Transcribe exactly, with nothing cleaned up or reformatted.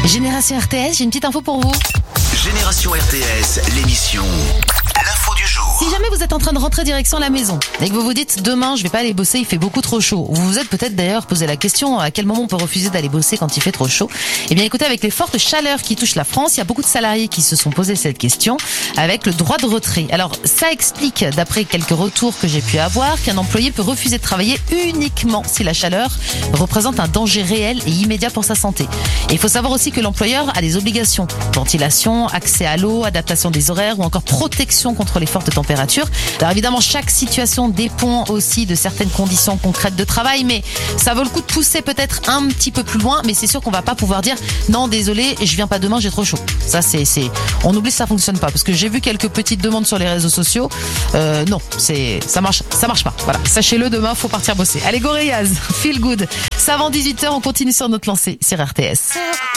Génération R T S, j'ai une petite info pour vous. Génération R T S, l'émission L'info du jour. Si jamais vous êtes en train de rentrer direction la maison et que vous vous dites demain je vais pas aller bosser, il fait beaucoup trop chaud. Vous vous êtes peut-être d'ailleurs posé la question à quel moment on peut refuser d'aller bosser quand il fait trop chaud. Eh bien écoutez, avec les fortes chaleurs qui touchent la France, il y a beaucoup de salariés qui se sont posé cette question avec le droit de retrait. Alors ça explique, d'après quelques retours que j'ai pu avoir, qu'un employé peut refuser de travailler uniquement si la chaleur représente un danger réel et immédiat pour sa santé. Et il faut savoir aussi que l'employeur a des obligations: ventilation, accès à l'eau, adaptation des horaires ou encore protection contre les fortes températures. Alors évidemment, chaque situation dépend aussi de certaines conditions concrètes de travail, mais ça vaut le coup de pousser peut-être un petit peu plus loin, mais c'est sûr qu'on va pas pouvoir dire non, désolé, je viens pas demain, j'ai trop chaud. Ça c'est c'est on oublie, ça fonctionne pas, parce que j'ai vu quelques petites demandes sur les réseaux sociaux. Euh, non, c'est ça marche ça marche pas. Voilà, sachez-le, demain faut partir bosser. Allez, Gorillaz, Feel Good. Ça avant dix-huit heures, on continue sur notre lancée sur R T S.